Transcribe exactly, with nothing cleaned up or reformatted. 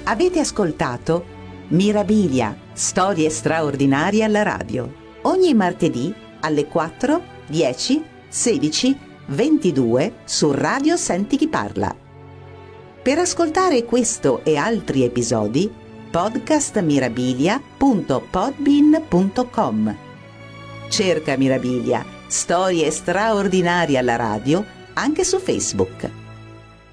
Avete ascoltato Mirabilia, storie straordinarie alla radio. Ogni martedì alle quattro, dieci, sedici, ventidue su Radio Senti Chi Parla. Per ascoltare questo e altri episodi, podcast mirabilia punto podbean punto com. Cerca Mirabilia, storie straordinarie alla radio, anche su Facebook.